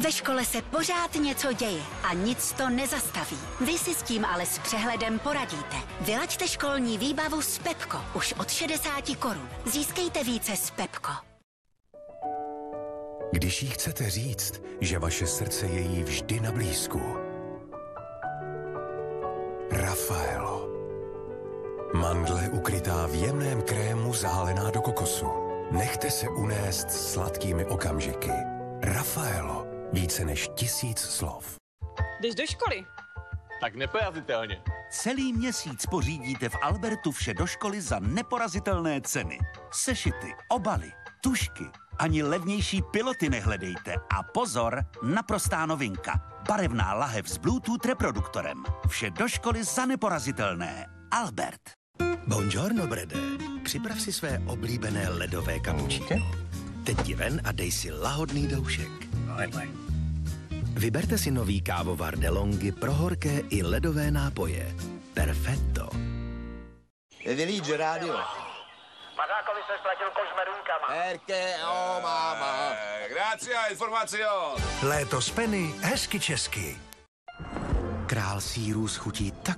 Ve škole se pořád něco děje a nic to nezastaví. Vy si s tím ale s přehledem poradíte. Vylaďte školní výbavu s Pepko už od 60 korun. Získejte více s Pepko. Když jí chcete říct, že vaše srdce je jí vždy na blízku. Raffaello. Mandle ukrytá v jemném krému zálená do kokosu. Nechte se unést sladkými okamžiky. Raffaello. Více než 1000 slov. Jdeš do školy? Tak neporazitelně. Celý měsíc pořídíte v Albertu vše do školy za neporazitelné ceny. Sešity, obaly, tužky. Ani levnější piloty nehledejte. A pozor, naprostá novinka. Barevná lahev s Bluetooth reproduktorem. Vše do školy za neporazitelné. Albert. Buongiorno, Brede. Připrav si své oblíbené ledové kapučíno. Teď ti ven a dej si lahodný doušek. Vyberte si nový kávovar DeLonghi pro horké i ledové nápoje. Perfetto. Vylídže rádio. Mazákovi se ztratil koš s medunkama. Perché, oh máma. Grazie, informacio. Léto z Penny, hezky česky. Král sýrů schutí tak